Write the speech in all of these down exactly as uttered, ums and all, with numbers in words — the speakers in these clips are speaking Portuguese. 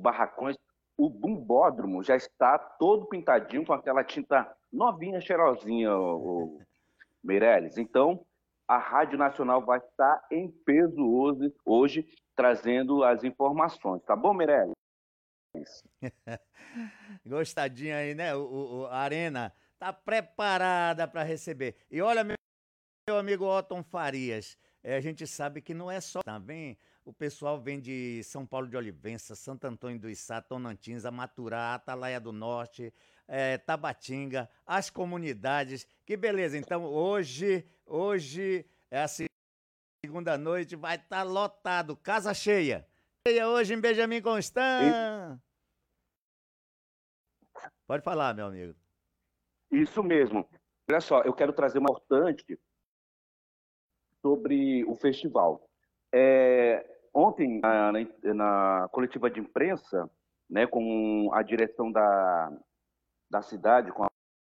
barracões, o bumbódromo já está todo pintadinho com aquela tinta novinha, cheirosinha, o, o Meirelles. Então, a Rádio Nacional vai estar em peso hoje, hoje trazendo as informações. Tá bom, Meirelles? Gostadinha aí, né? O, o- a Arena tá preparada para receber. E olha, meu meu amigo Otton Farias, eh, a gente sabe que não é só, tá? Vem, o pessoal vem de São Paulo de Olivença, Santo Antônio do Içá, Tonantins, Amaturá, Atalaia do Norte, eh, Tabatinga, as comunidades. Que beleza! Então hoje, hoje é a segunda noite, vai estar lotado, casa cheia. Cheia hoje em Benjamin E- Constant. Pode falar, meu amigo. Isso mesmo. Olha só, eu quero trazer uma importante sobre o festival. É, ontem, na, na- na coletiva de imprensa, né, com a direção da, da cidade, com a-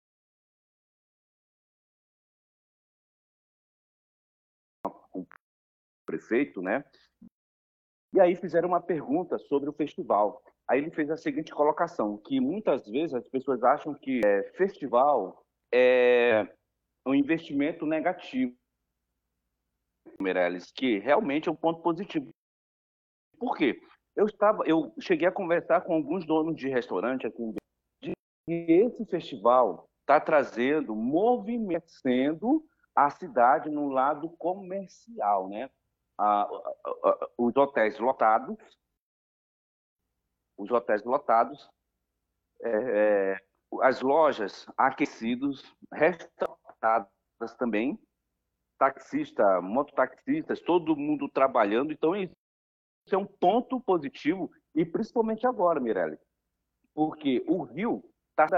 o prefeito, né, e aí fizeram uma pergunta sobre o festival. Aí ele fez a seguinte colocação, que muitas vezes as pessoas acham que é, festival é um investimento negativo, Meirelles, que realmente é um ponto positivo. Por quê? Eu estava, eu cheguei a conversar com alguns donos de restaurante aqui em Belém, e esse festival está trazendo, movimentando a cidade no lado comercial, né? Ah, ah, ah, os hotéis lotados, os hotéis lotados, é, as lojas aquecidos, restauradas também, taxista, mototaxistas, todo mundo trabalhando. Então, isso é um ponto positivo, e principalmente agora, Mirelle, porque o Rio está,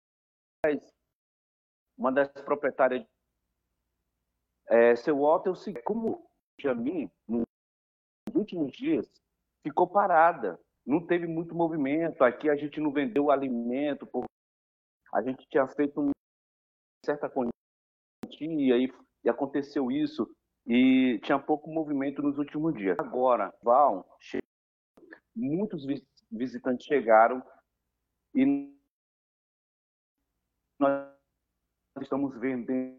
uma das proprietárias, é, seu Otto, como Jamin, nos últimos dias, ficou parada, não teve muito movimento. Aqui a gente não vendeu alimento, porque a gente tinha feito uma certa quantia e, e aconteceu isso, e tinha pouco movimento nos últimos dias. Agora, Val, muitos visitantes chegaram e nós estamos vendendo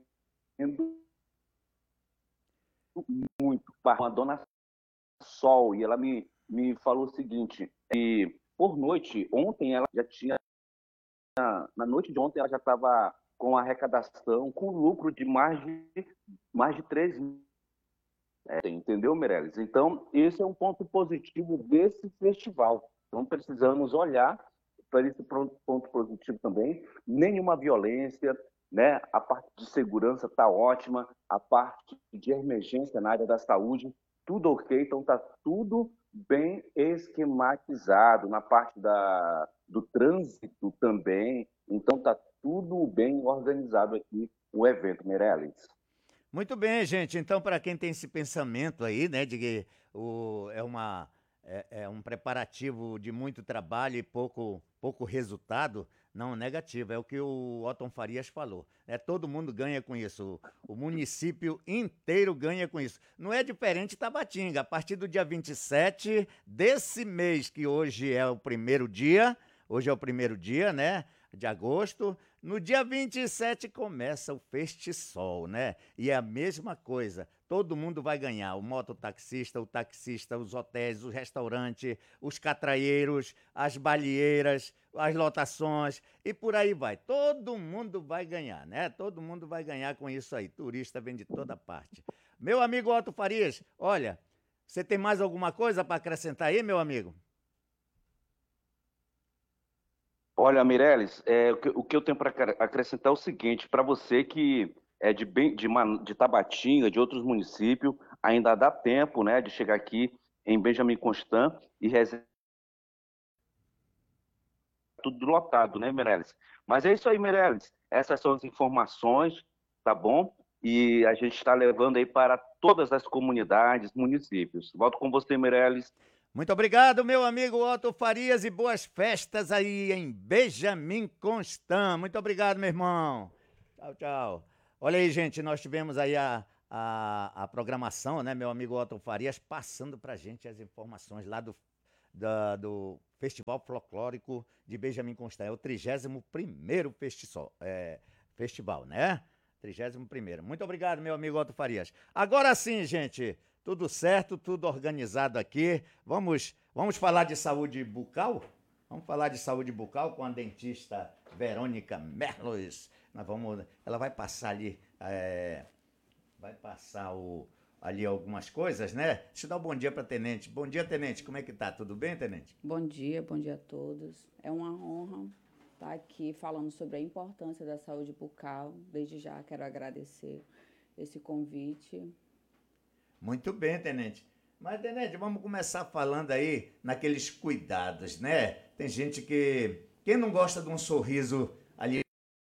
muito para uma dona Sol, e ela me, me falou o seguinte, e por noite, ontem ela já tinha, na noite de ontem ela já estava com arrecadação, com lucro de mais de, mais de três mil, é, entendeu, Meirelles? Então, esse é um ponto positivo desse festival. Então, precisamos olhar para esse ponto positivo também. Nenhuma violência, né? A parte de segurança está ótima, a parte de emergência na área da saúde, tudo ok. Então, está tudo bem esquematizado na parte da, do trânsito também. Então, está tudo bem organizado aqui o evento, Meirelles. Muito bem, gente. Então, para quem tem esse pensamento aí, né, de que o, é, uma, é, é um preparativo de muito trabalho e pouco, pouco resultado, não, negativo. É o que o Otton Farias falou. É, todo mundo ganha com isso. O, o município inteiro ganha com isso. Não é diferente Tabatinga. A partir do dia vinte e sete desse mês, que hoje é o primeiro dia, hoje é o primeiro dia, né, de agosto. No dia vinte e sete começa o Festisol, né? E é a mesma coisa, todo mundo vai ganhar, o mototaxista, o taxista, os hotéis, os restaurantes, os catraieiros, as balieiras, as lotações e por aí vai. Todo mundo vai ganhar, né? Todo mundo vai ganhar com isso aí. Turista vem de toda parte. Meu amigo Otto Farias, olha, você tem mais alguma coisa para acrescentar aí, meu amigo? Olha, Mireles, é, o, que, o que eu tenho para acrescentar é o seguinte: para você que é de, bem, de, Man- de Tabatinga, de outros municípios, ainda dá tempo, né, de chegar aqui em Benjamin Constant e reservar tudo lotado, né, Mireles? Mas é isso aí, Mireles. Essas são as informações, tá bom? E a gente está levando aí para todas as comunidades, municípios. Volto com você, Mireles. Muito obrigado, meu amigo Otto Farias, e boas festas aí em Benjamin Constant. Muito obrigado, meu irmão. Tchau, tchau. Olha aí, gente, nós tivemos aí a, a, a programação, né? Meu amigo Otto Farias passando pra gente as informações lá do, da, do Festival Folclórico de Benjamin Constant. É o trigésimo primeiro festival, é, festival, né? trigésimo primeiro. Muito obrigado, meu amigo Otto Farias. Agora sim, gente, tudo certo, tudo organizado aqui. Vamos, vamos falar de saúde bucal? Vamos falar de saúde bucal com a dentista Verônica Merlos. Nós vamos, ela vai passar ali, é, vai passar o, ali algumas coisas, né? Deixa eu dar um bom dia para Tenente. Bom dia, Tenente. Como é que tá? Tudo bem, Tenente? Bom dia, bom dia a todos. É uma honra estar aqui falando sobre a importância da saúde bucal. Desde já quero agradecer esse convite. Muito bem, Tenente. Mas, Tenente, vamos começar falando aí naqueles cuidados, né? Tem gente que... Quem não gosta de um sorriso ali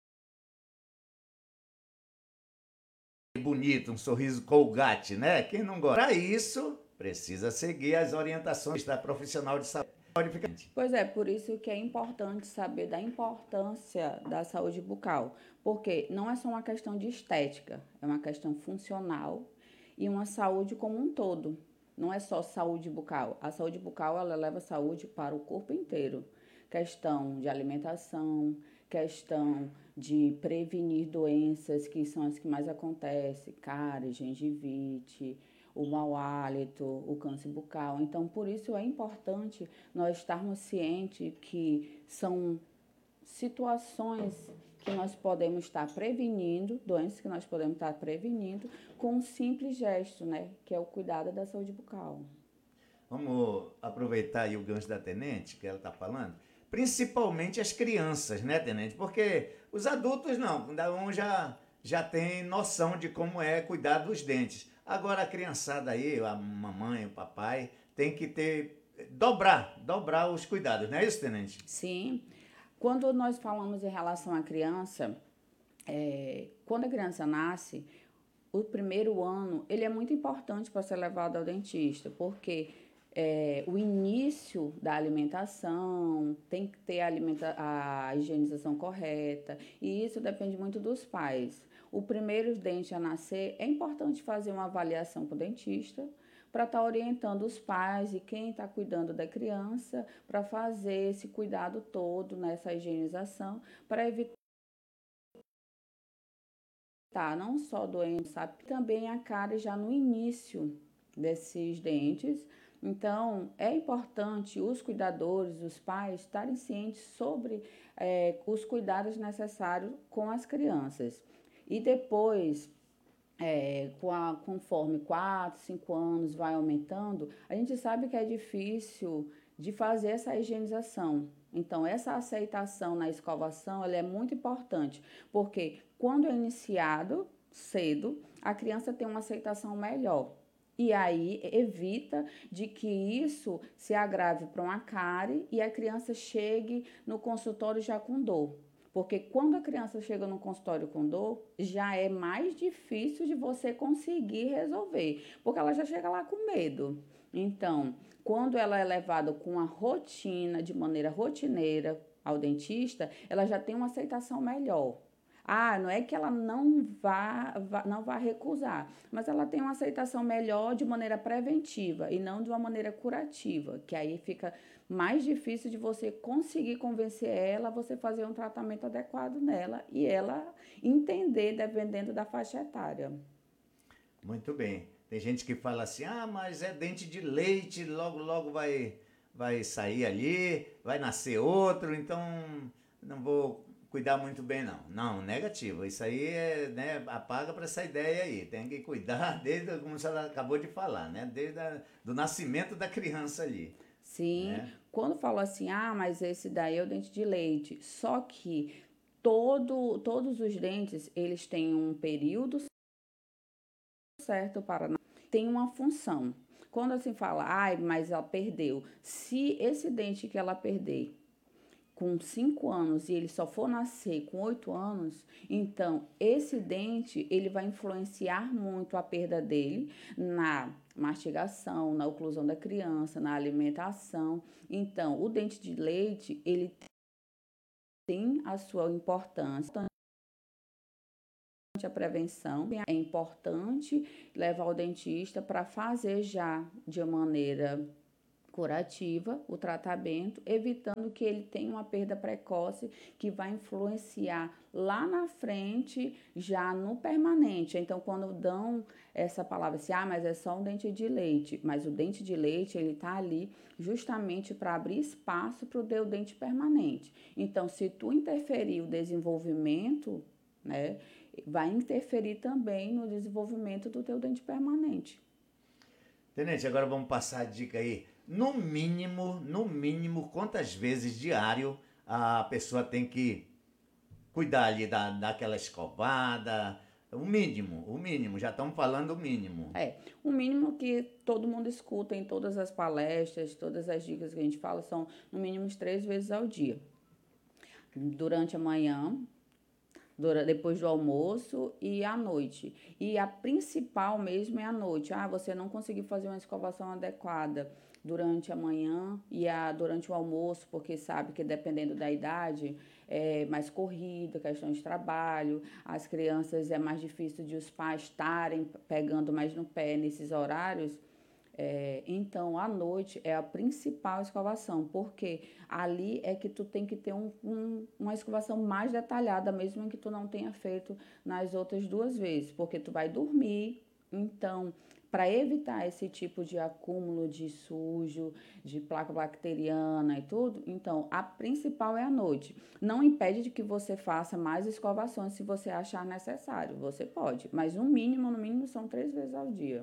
bonito, um sorriso Colgate, né? Quem não gosta? Para isso, precisa seguir as orientações da profissional de saúde. Pois é, por isso que é importante saber da importância da saúde bucal, porque não é só uma questão de estética, é uma questão funcional e uma saúde como um todo. Não é só saúde bucal. A saúde bucal, ela leva saúde para o corpo inteiro. Questão de alimentação, questão de prevenir doenças que são as que mais acontecem, cárie, gengivite, o mau hálito, o câncer bucal. Então, por isso é importante nós estarmos cientes que são situações que nós podemos estar prevenindo, doenças que nós podemos estar prevenindo com um simples gesto, né? Que é o cuidado da saúde bucal. Vamos aproveitar aí o gancho da Tenente, que ela está falando, principalmente as crianças, né, Tenente? Porque os adultos não, cada um já, já tem noção de como é cuidar dos dentes. Agora a criançada aí, a mamãe, o papai, tem que ter, dobrar, dobrar os cuidados, não é isso, Tenente? Sim. Quando nós falamos em relação à criança, é, quando a criança nasce, o primeiro ano, ele é muito importante para ser levado ao dentista, porque é, o início da alimentação tem que ter a, alimenta a higienização correta, e isso depende muito dos pais. O primeiro dente a nascer, é importante fazer uma avaliação com o dentista, para estar tá orientando os pais e quem está cuidando da criança para fazer esse cuidado todo nessa higienização, para evitar não só doença, sabe, também a cárie já no início desses dentes. Então, é importante os cuidadores, os pais, estarem cientes sobre é, os cuidados necessários com as crianças. E depois, é, com a, conforme quatro, cinco anos vai aumentando, a gente sabe que é difícil de fazer essa higienização. Então, essa aceitação na escovação, ela é muito importante, porque quando é iniciado cedo, a criança tem uma aceitação melhor. E aí evita de que isso se agrave para uma cárie e a criança chegue no consultório já com dor. Porque quando a criança chega no consultório com dor, já é mais difícil de você conseguir resolver, porque ela já chega lá com medo. Então, quando ela é levada com a rotina, de maneira rotineira ao dentista, ela já tem uma aceitação melhor. Ah, não é que ela não vá, vá, não vá recusar, mas ela tem uma aceitação melhor de maneira preventiva e não de uma maneira curativa, que aí fica mais difícil de você conseguir convencer ela a você fazer um tratamento adequado nela e ela entender dependendo da faixa etária. Muito bem. Tem gente que fala assim, ah, mas é dente de leite, logo, logo vai, vai sair ali, vai nascer outro, então não vou cuidar muito bem, não. Não, negativo. Isso aí é, né, apaga para essa ideia aí. Tem que cuidar desde, como você acabou de falar, né? Desde a, do nascimento da criança ali. Sim, Né? quando fala assim, ah, mas esse daí é o dente de leite. Só que todo, todos os dentes, eles têm um período certo para... Tem uma função. Quando assim fala, ai, mas ela perdeu. Se esse dente que ela perder com cinco anos e ele só for nascer com oito anos, então esse dente ele vai influenciar muito a perda dele na mastigação, na oclusão da criança, na alimentação. Então, o dente de leite, ele tem a sua importância. A prevenção é importante levar o dentista para fazer já de maneira curativa, o tratamento, evitando que ele tenha uma perda precoce que vai influenciar lá na frente, já no permanente. Então, quando dão essa palavra assim, ah, mas é só um dente de leite, mas o dente de leite, ele tá ali justamente para abrir espaço para o teu dente permanente. Então, se tu interferir o desenvolvimento, né, vai interferir também no desenvolvimento do teu dente permanente. Tenente, agora vamos passar a dica aí. No mínimo, no mínimo, quantas vezes diário a pessoa tem que cuidar ali da, daquela escovada? O mínimo, o mínimo, já estamos falando o mínimo. É, o mínimo que todo mundo escuta em todas as palestras, todas as dicas que a gente fala, são no mínimo três vezes ao dia. Durante a manhã, dura- depois do almoço e à noite. E a principal mesmo é à noite. Ah, você não conseguiu fazer uma escovação adequada durante a manhã e a, durante o almoço, porque sabe que dependendo da idade é mais corrida, questão de trabalho, as crianças é mais difícil de os pais estarem pegando mais no pé nesses horários. É, então, à noite é a principal escovação, porque ali é que tu tem que ter um, um, uma escovação mais detalhada, mesmo que tu não tenha feito nas outras duas vezes, porque tu vai dormir. Então, para evitar esse tipo de acúmulo de sujo, de placa bacteriana e tudo, então a principal é à noite. Não impede de que você faça mais escovações se você achar necessário, você pode, mas no mínimo, no mínimo são três vezes ao dia.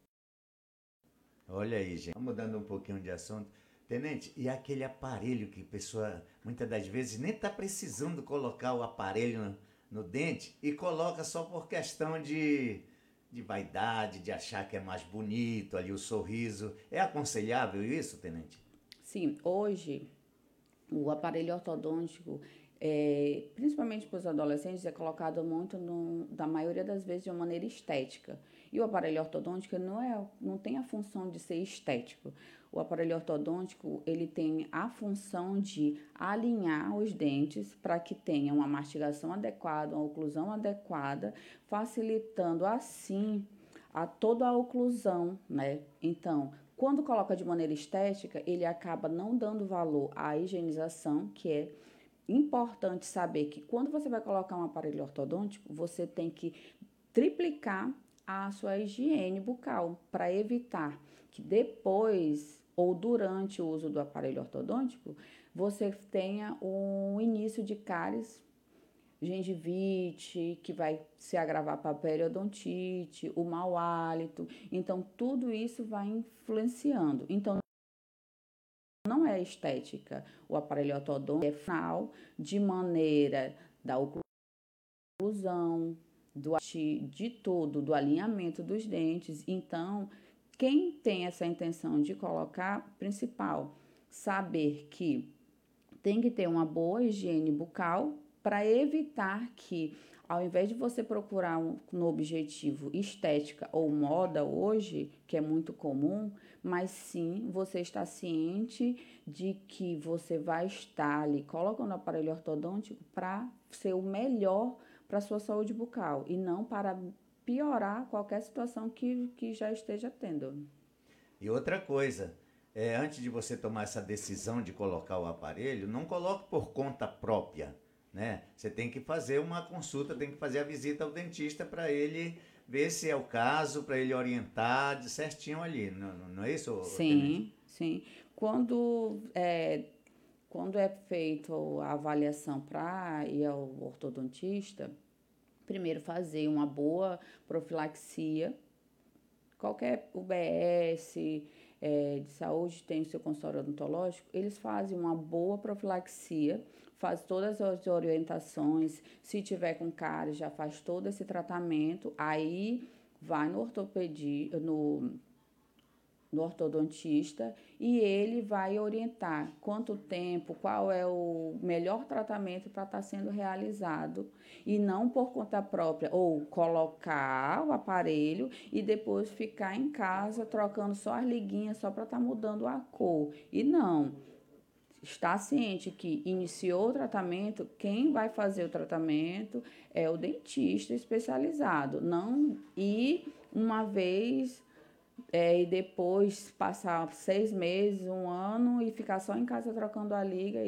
Olha aí, gente. Mudando um pouquinho de assunto. Tenente, e aquele aparelho que a pessoa, muitas das vezes, nem está precisando colocar o aparelho no, no dente e coloca só por questão de, de vaidade, de achar que é mais bonito ali o sorriso. É aconselhável isso, Tenente? Sim, hoje o aparelho ortodôntico, é, principalmente para os adolescentes, é colocado muito, no, da maioria das vezes, de uma maneira estética. E o aparelho ortodôntico não, é, não tem a função de ser estético. O aparelho ortodôntico, ele tem a função de alinhar os dentes para que tenha uma mastigação adequada, uma oclusão adequada, facilitando assim a toda a oclusão, né? Então, quando coloca de maneira estética, ele acaba não dando valor à higienização, que é importante saber que quando você vai colocar um aparelho ortodôntico, você tem que triplicar a sua higiene bucal para evitar que depois ou durante o uso do aparelho ortodôntico você tenha um início de cáries, gengivite, que vai se agravar para a periodontite, o mau hálito. Então, tudo isso vai influenciando. Então, não é estética. O aparelho ortodôntico é funcional de maneira da oclusão, do, de todo, do alinhamento dos dentes. Então, quem tem essa intenção de colocar, principal, saber que tem que ter uma boa higiene bucal para evitar que, ao invés de você procurar um, no objetivo estética ou moda hoje, que é muito comum, mas sim você está ciente de que você vai estar ali colocando o aparelho ortodôntico para ser o melhor para a sua saúde bucal e não para piorar qualquer situação que, que já esteja tendo. E outra coisa, é, antes de você tomar essa decisão de colocar o aparelho, não coloque por conta própria, né? Você tem que fazer uma consulta, tem que fazer a visita ao dentista para ele ver se é o caso, para ele orientar de certinho ali, não, não é isso, Sim, Tenente? sim. Quando é, quando é feita a avaliação para ir ao ortodontista, primeiro fazer uma boa profilaxia. Qualquer U B S é, de saúde tem o seu consultório odontológico, eles fazem uma boa profilaxia, faz todas as orientações, se tiver com cárie, já faz todo esse tratamento, aí vai no ortopedia, no no ortodontista e ele vai orientar quanto tempo, qual é o melhor tratamento para estar sendo realizado e não por conta própria, ou colocar o aparelho e depois ficar em casa trocando só as liguinhas só para estar mudando a cor. E não, está ciente que iniciou o tratamento, quem vai fazer o tratamento é o dentista especializado, não ir uma vez é, e depois passar seis meses, um ano e ficar só em casa trocando a liga.